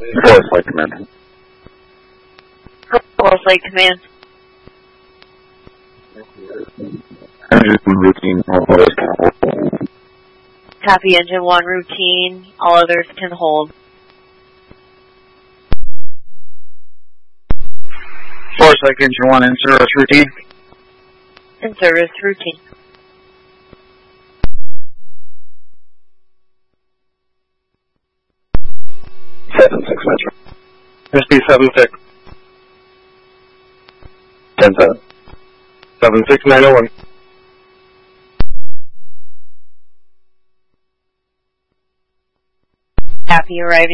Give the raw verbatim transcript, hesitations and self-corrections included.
Forest Flight Command. Forest Flight Command. Engine routine, all others can hold. Copy engine one routine, all others can hold. Forest Lake Engine one in service routine. In service routine. Seven six Metro. S D seven six. Ten seven. Seven six nine oh one. Copy arriving.